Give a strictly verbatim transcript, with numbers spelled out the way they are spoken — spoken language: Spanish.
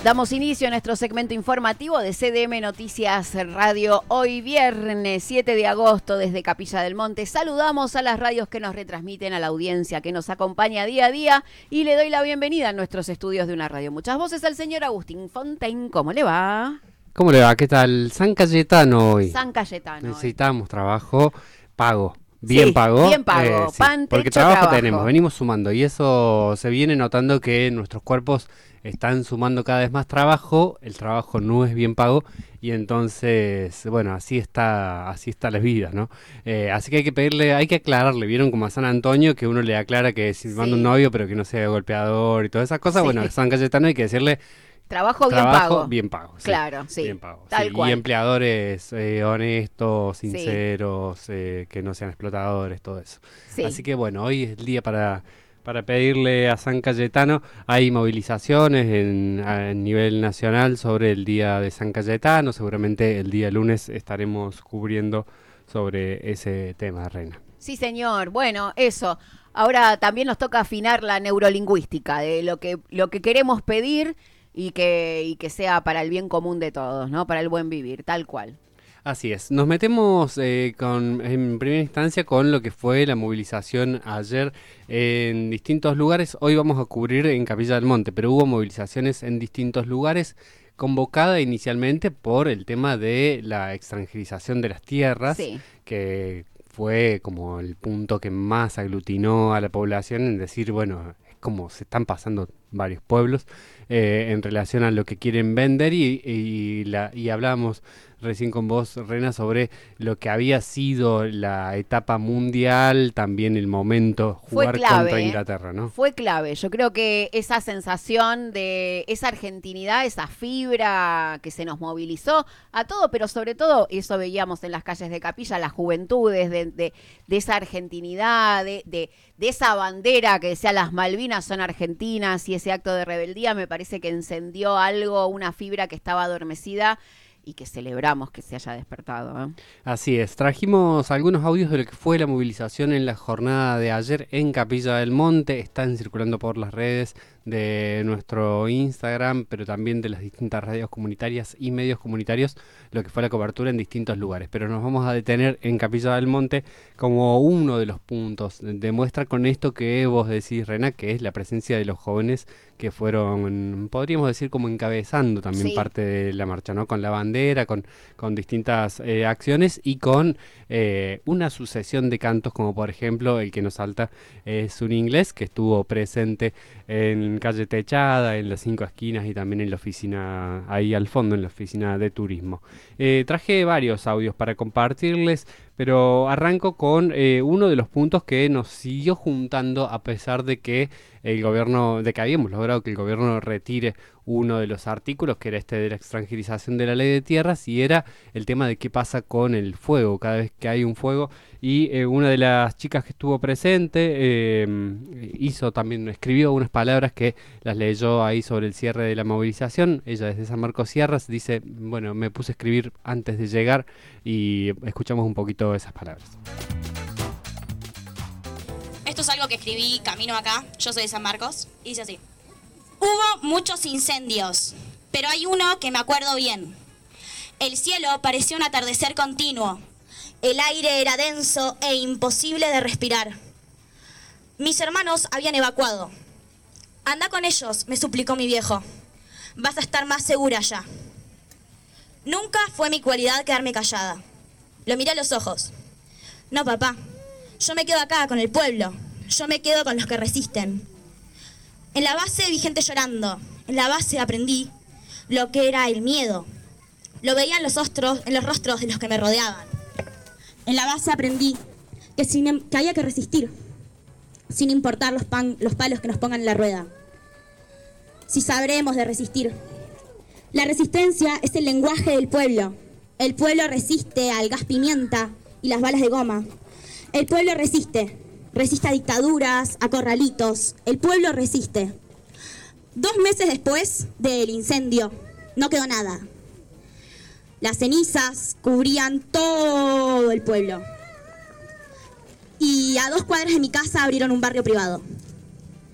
Damos inicio a nuestro segmento informativo de C D M Noticias Radio. Hoy viernes siete de agosto desde Capilla del Monte. Saludamos a las radios que nos retransmiten, a la audiencia que nos acompaña día a día y le doy la bienvenida a nuestros estudios de una radio. Muchas voces al señor Agustín Fontaine. ¿Cómo le va? ¿Cómo le va? ¿Qué tal? San Cayetano hoy. San Cayetano. Necesitamos hoy. Trabajo pago. Bien sí, pago. Bien pago. Eh, sí, Pan, porque techo, trabajo, trabajo tenemos, venimos sumando y eso se viene notando que nuestros cuerpos están sumando cada vez más trabajo, el trabajo no es bien pago y entonces, bueno, así está así está la vida, ¿no? Eh, así que hay que pedirle, hay que aclararle, vieron como a San Antonio que uno le aclara que si sí. manda un novio pero que no sea golpeador y todas esas cosas, sí. Bueno, a San Cayetano hay que decirle Trabajo bien Trabajo pago. bien pago. Sí. Claro, sí. Bien pago. Tal sí. cual. Y empleadores eh, honestos, sinceros, sí. eh, que no sean explotadores, todo eso. Sí. Así que bueno, hoy es el día para, para pedirle a San Cayetano. Hay movilizaciones en, a nivel nacional sobre el día de San Cayetano. Seguramente el día lunes estaremos cubriendo sobre ese tema, Reina. Sí, señor. Bueno, eso. Ahora también nos toca afinar la neurolingüística de lo que, lo que queremos pedir. Y que, y que sea para el bien común de todos, ¿no? Para el buen vivir, tal cual. Así es. Nos metemos eh, con, en primera instancia con lo que fue la movilización ayer en distintos lugares. Hoy vamos a cubrir en Capilla del Monte, pero hubo movilizaciones en distintos lugares, convocada inicialmente por el tema de la extranjerización de las tierras, sí. que fue como el punto que más aglutinó a la población en decir, bueno, es como se están pasando varios pueblos eh, en relación a lo que quieren vender y, y, la, y hablábamos recién con vos, Rena, sobre lo que había sido la etapa mundial, también el momento jugar Fue clave, contra Inglaterra, ¿no? Fue clave. Yo creo que esa sensación de esa argentinidad, esa fibra que se nos movilizó a todo, pero sobre todo, eso veíamos en las calles de Capilla, las juventudes, de, de, de esa argentinidad, de, de, de esa bandera que decía las Malvinas son argentinas y ese acto de rebeldía me parece que encendió algo, una fibra que estaba adormecida y que celebramos que se haya despertado, ¿eh? Así es, trajimos algunos audios de lo que fue la movilización en la jornada de ayer en Capilla del Monte, están circulando por las redes de nuestro Instagram, pero también de las distintas radios comunitarias y medios comunitarios, lo que fue la cobertura en distintos lugares, pero nos vamos a detener en Capilla del Monte como uno de los puntos, demuestra con esto que vos decís, Rena, que es la presencia de los jóvenes que fueron, podríamos decir, como encabezando también sí. parte de la marcha, ¿no? Con la bandera, con, con distintas eh, acciones y con eh, una sucesión de cantos, como por ejemplo el que nos salta es un inglés que estuvo presente en Calle Techada, en las cinco esquinas y también en la oficina, ahí al fondo, en la oficina de turismo. Eh, traje varios audios para compartirles, pero arranco con eh, uno de los puntos que nos siguió juntando a pesar de que el gobierno, de que habíamos logrado que el gobierno retire uno de los artículos, que era este de la extranjerización de la ley de tierras, y era el tema de qué pasa con el fuego, cada vez que hay un fuego. Y eh, una de las chicas que estuvo presente eh, hizo también, escribió unas palabras que las leyó ahí sobre el cierre de la movilización. Ella desde San Marcos Sierras dice, bueno, me puse a escribir antes de llegar y escuchamos un poquito esas palabras. Esto es algo que escribí camino acá, yo soy de San Marcos, y dice así. Hubo muchos incendios, pero hay uno que me acuerdo bien. El cielo parecía un atardecer continuo. El aire era denso e imposible de respirar. Mis hermanos habían evacuado. Anda con ellos, me suplicó mi viejo. Vas a estar más segura ya. Nunca fue mi cualidad quedarme callada. Lo miré a los ojos. No, papá, yo me quedo acá con el pueblo. Yo me quedo con los que resisten. En la base vi gente llorando. En la base aprendí lo que era el miedo. Lo veía en los, ostros, en los rostros de los que me rodeaban. En la base aprendí que, sin, que había que resistir, sin importar los, pan, los palos que nos pongan en la rueda. Si sabremos de resistir. La resistencia es el lenguaje del pueblo. El pueblo resiste al gas pimienta y las balas de goma. El pueblo resiste. Resiste a dictaduras, a corralitos. El pueblo resiste. Dos meses después del incendio, no quedó nada. Las cenizas cubrían todo el pueblo. Y a dos cuadras de mi casa abrieron un barrio privado.